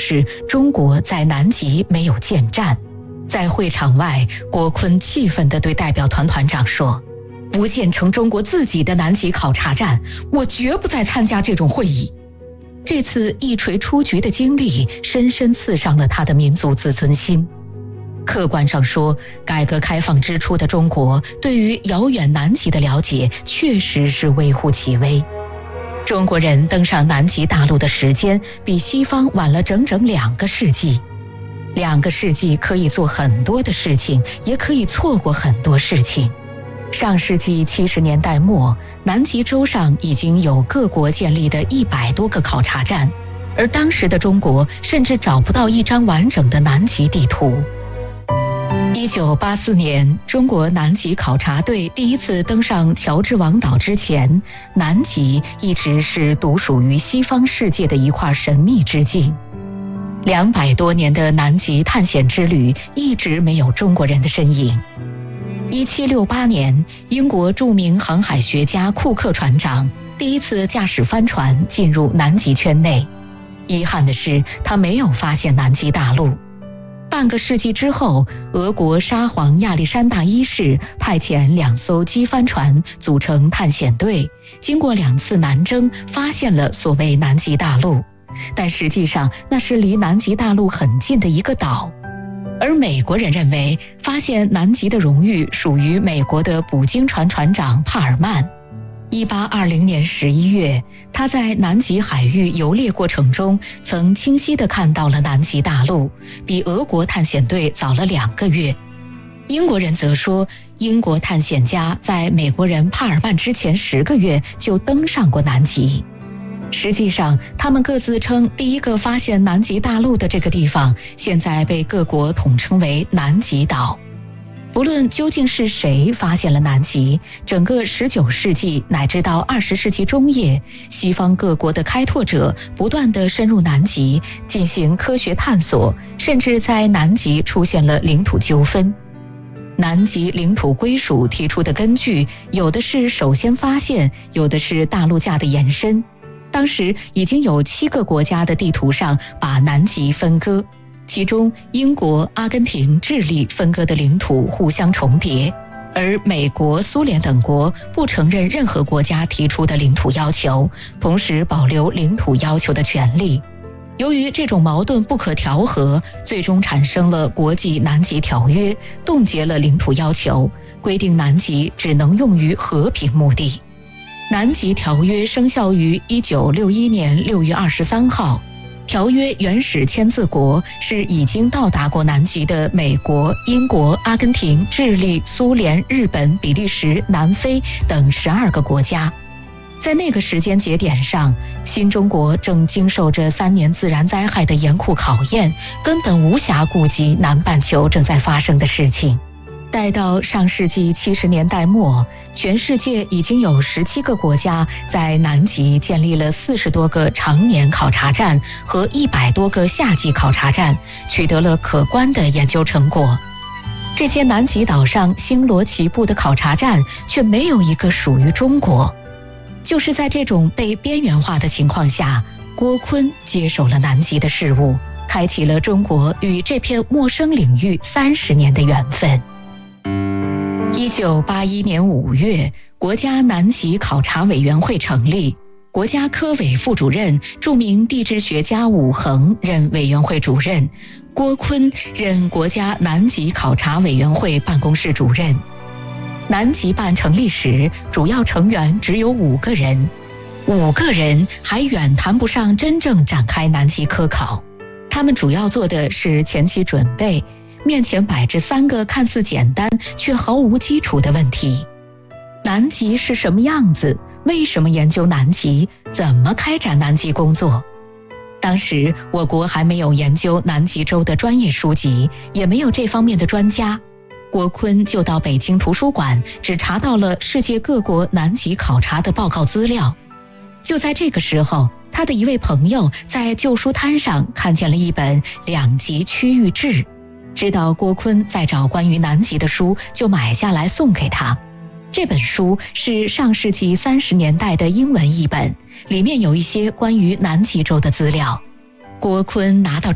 是中国在南极没有建站。在会场外，郭坤气愤地对代表团团长说：“不建成中国自己的南极考察站，我绝不再参加这种会议。”这次一锤出局的经历深深刺伤了他的民族自尊心。客观上说，改革开放之初的中国对于遥远南极的了解确实是微乎其微。中国人登上南极大陆的时间比西方晚了整整2个世纪。2个世纪可以做很多的事情，也可以错过很多事情。上世纪70年代末，南极洲上已经有各国建立的100多个考察站，而当时的中国甚至找不到一张完整的南极地图。1984年，中国南极考察队第一次登上乔治王岛之前，南极一直是独属于西方世界的一块神秘之境。200多年的南极探险之旅一直没有中国人的身影。1768年，英国著名航海学家库克船长第一次驾驶帆船进入南极圈内。遗憾的是，他没有发现南极大陆。半个世纪之后，俄国沙皇亚历山大一世派遣2艘机帆船组成探险队，经过2次南征，发现了所谓南极大陆，但实际上那是离南极大陆很近的一个岛。而美国人认为，发现南极的荣誉属于美国的捕鲸船船长帕尔曼。1820年11月，他在南极海域游猎过程中，曾清晰地看到了南极大陆，比俄国探险队早了2个月。英国人则说，英国探险家在美国人帕尔曼之前10个月就登上过南极。实际上，他们各自称第一个发现南极大陆的这个地方，现在被各国统称为南极岛。不论究竟是谁发现了南极，整个19世纪乃至到20世纪中叶，西方各国的开拓者不断地深入南极，进行科学探索，甚至在南极出现了领土纠纷。南极领土归属提出的根据，有的是首先发现，有的是大陆架的延伸。当时已经有7个国家的地图上把南极分割，其中英国、阿根廷、智利分割的领土互相重叠，而美国、苏联等国不承认任何国家提出的领土要求，同时保留领土要求的权利。由于这种矛盾不可调和，最终产生了国际南极条约，冻结了领土要求，规定南极只能用于和平目的。南极条约生效于1961年6月23号。条约原始签字国是已经到达过南极的美国、英国、阿根廷、智利、苏联、日本、比利时、南非等12个国家。在那个时间节点上，新中国正经受着3年自然灾害的严酷考验，根本无暇顾及南半球正在发生的事情。待到上世纪70年代末，全世界已经有17个国家在南极建立了40多个常年考察站和100多个夏季考察站，取得了可观的研究成果。这些南极岛上星罗棋布的考察站却没有一个属于中国。就是在这种被边缘化的情况下，郭坤接手了南极的事务，开启了中国与这片陌生领域30年的缘分。1981年5月，国家南极考察委员会成立，国家科委副主任、著名地质学家武衡任委员会主任，郭坤任国家南极考察委员会办公室主任。南极办成立时，主要成员只有5个人，5个人还远谈不上真正展开南极科考。他们主要做的是前期准备，面前摆着3个看似简单却毫无基础的问题：南极是什么样子？为什么研究南极？怎么开展南极工作？当时我国还没有研究南极洲的专业书籍，也没有这方面的专家。郭坤就到北京图书馆，只查到了世界各国南极考察的报告资料。就在这个时候，他的一位朋友在旧书摊上看见了一本2极区域志，知道郭坤在找关于南极的书，就买下来送给他。这本书是上世纪30年代的英文译本，里面有一些关于南极洲的资料。郭坤拿到